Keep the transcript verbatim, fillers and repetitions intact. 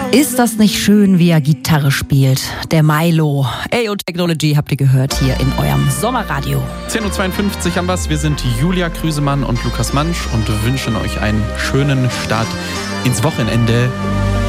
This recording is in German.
Ist das nicht schön, wie er Gitarre spielt? Der Milo. A O Technology habt ihr gehört hier in eurem Sommerradio. zehn Uhr zweiundfünfzig haben wir's. Wir sind Julia Krüsemann und Lukas Mansch und wünschen euch einen schönen Start ins Wochenende.